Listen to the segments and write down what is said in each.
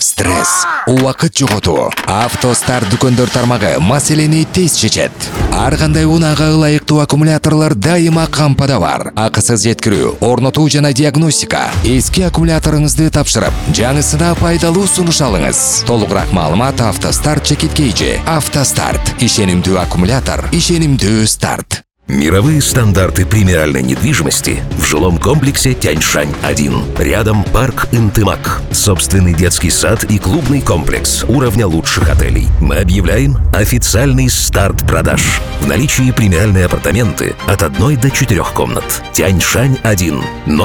Стресс, убакыт жоготуу. Автостарт дүкөндөр тармагы маселени тез чечет. Ар кандай унаага ылайыктуу аккумуляторлор дайыма кампада бар. Акысыз жеткирүү, орнотуу жана диагностика. Эски аккумуляторуңузду тапшырып, жаңысына пайдалуу сунуш алыңыз. Толугураак маалымат Автостарт чекиткейчи. Автостарт. Ишенимдүү аккумулятор, ишенимдүү старт. Мировые стандарты премиальной недвижимости в жилом комплексе Тяньшань-1. Рядом парк Интымак. Собственный детский сад и клубный комплекс уровня лучших отелей. Мы объявляем официальный старт продаж. В наличии премиальные апартаменты от 1 до 4 комнат. Тяньшань-1.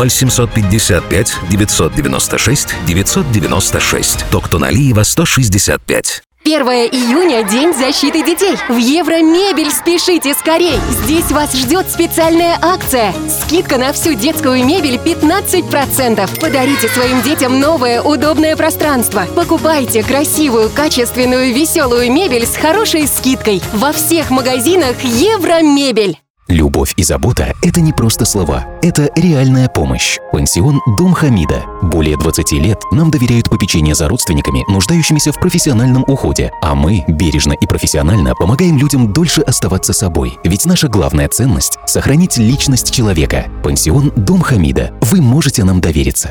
0755 996 996. Токтоналиева 165. 1 июня – День защиты детей. В Евромебель спешите скорей! Здесь вас ждет специальная акция. Скидка на всю детскую мебель 15%. Подарите своим детям новое, удобное пространство. Покупайте красивую, качественную, веселую мебель с хорошей скидкой. Во всех магазинах Евромебель. Любовь и забота – это не просто слова, это реальная помощь. Пансион «Дом Хамида». Более 20 лет нам доверяют попечение за родственниками, нуждающимися в профессиональном уходе. А мы бережно и профессионально помогаем людям дольше оставаться собой. Ведь наша главная ценность – сохранить личность человека. Пансион «Дом Хамида». Вы можете нам довериться.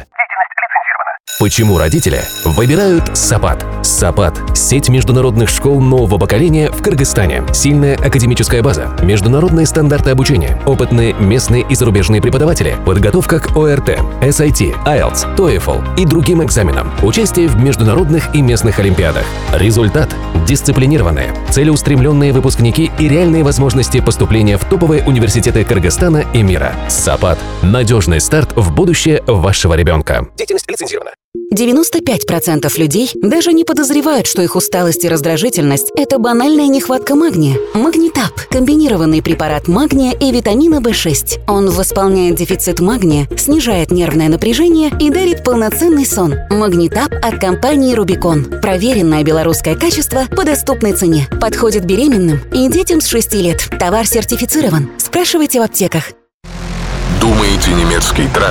Почему родители выбирают САПАТ? САПАТ – сеть международных школ нового поколения в Кыргызстане. Сильная академическая база, международные стандарты обучения, опытные местные и зарубежные преподаватели, подготовка к ОРТ, SAT, IELTS, TOEFL и другим экзаменам, участие в международных и местных олимпиадах. Результат – дисциплинированные, целеустремленные выпускники и реальные возможности поступления в топовые университеты Кыргызстана и мира. САПАТ – надежный старт в будущее вашего ребенка. Деятельность лицензирована. 95% людей даже не подозревают, что их усталость и раздражительность – это банальная нехватка магния. Магнитап – комбинированный препарат магния и витамина В6. Он восполняет дефицит магния, снижает нервное напряжение и дарит полноценный сон. Магнитап от компании «Рубикон». Проверенное белорусское качество по доступной цене. Подходит беременным и детям с 6 лет. Товар сертифицирован. Спрашивайте в аптеках. Думаете, немецкий трактор